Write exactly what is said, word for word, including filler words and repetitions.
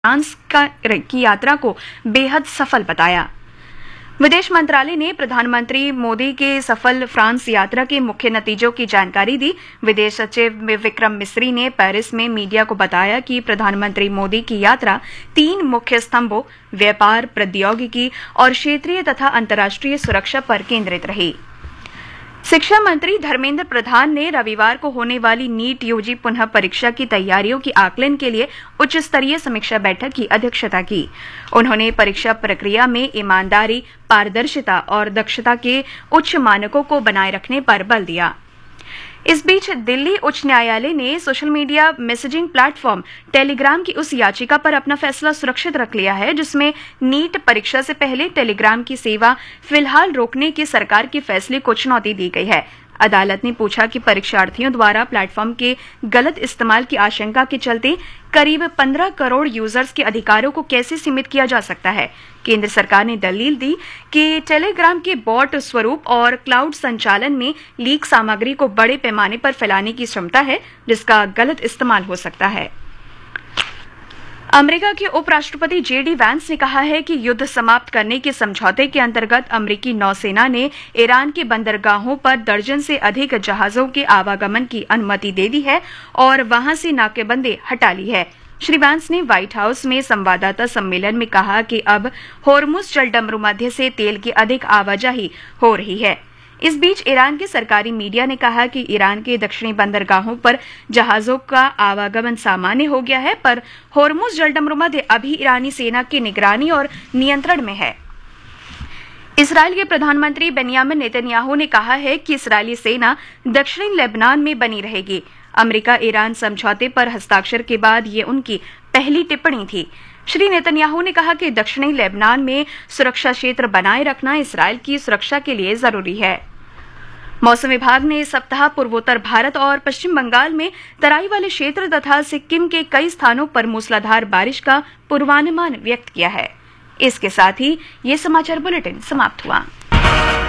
France की यात्रा को बेहद सफल बताया। विदेश मंत्रालय ने प्रधानमंत्री मोदी के सफल फ्रांस यात्रा के मुख्य नतीजों की जानकारी दी। विदेश सचिव विक्रम मिस्री ने पेरिस में मीडिया को बताया कि प्रधानमंत्री मोदी की यात्रा तीन मुख्य स्तंभों व्यापार, प्रौद्योगिकी और क्षेत्रीय तथा अंतर्राष्ट्रीय सुरक्षा पर केंद्रित रही। शिक्षा मंत्री धर्मेंद्र प्रधान ने रविवार को होने वाली नीट यूजी पुनः परीक्षा की तैयारियों की आकलन के लिए उच्च स्तरीय समीक्षा बैठक की अध्यक्षता की। उन्होंने परीक्षा प्रक्रिया में ईमानदारी, पारदर्शिता और दक्षता के उच्च मानकों को बनाए रखने पर बल दिया। इस बीच दिल्ली उच्च न्यायालय ने social media messaging platform Telegram की उस याचिका पर अपना फैसला सुरक्षित रख लिया है जिसमें नीट परीक्षा से पहले टेलीग्राम की सेवा फिलहाल रोकने के सरकार के फैसले को चुनौती दी गई है। अदालत ने पूछा कि परीक्षार्थियों द्वारा प्लेटफॉर्म के गलत इस्तेमाल की आशंका के चलते करीब पंद्रह करोड़ यूजर्स के अधिकारों को कैसे सीमित किया जा सकता है। केंद्र सरकार ने दलील दी कि टेलीग्राम के बॉट स्वरूप और क्लाउड संचालन में लीक सामग्री को बड़े पैमाने पर फैलाने की क्षमता है जिसका गलत इस्तेमाल हो सकता है। अमेरिका के उपराष्ट्रपति जे डी वैंस ने कहा है कि युद्ध समाप्त करने के समझौते के अंतर्गत अमेरिकी नौसेना ने ईरान के बंदरगाहों पर दर्जन से अधिक जहाजों के आवागमन की अनुमति दे दी है और वहां से नाकेबंदी हटा ली है। श्री वैंस ने व्हाइट हाउस में संवाददाता सम्मेलन में कहा कि अब होर्मुज जलडमरू मध्य से तेल की अधिक आवाजाही हो रही है। इस बीच ईरान के सरकारी मीडिया ने कहा कि ईरान के दक्षिणी बंदरगाहों पर जहाजों का आवागमन सामान्य हो गया है, पर होर्मुज जलडमरू मध्य अभी ईरानी सेना की निगरानी और नियंत्रण में है। इसराइल के प्रधानमंत्री बेंयामिन नेतन्याहू ने कहा है कि इस्राएली सेना दक्षिणी लेबनान में बनी रहेगी। अमेरिका ईरान समझौते पर हस्ताक्षर के बाद ये उनकी पहली टिप्पणी थी। श्री नेतन्याहू ने कहा कि दक्षिणी लेबनान में सुरक्षा क्षेत्र बनाए रखना इसराइल की सुरक्षा के लिए जरूरी है। मौसम विभाग ने इस सप्ताह पूर्वोत्तर भारत और पश्चिम बंगाल में तराई वाले क्षेत्र तथा सिक्किम के कई स्थानों पर मूसलाधार बारिश का पूर्वानुमान व्यक्त किया है। इसके साथ ही ये समाचार बुलेटिन समाप्त हुआ।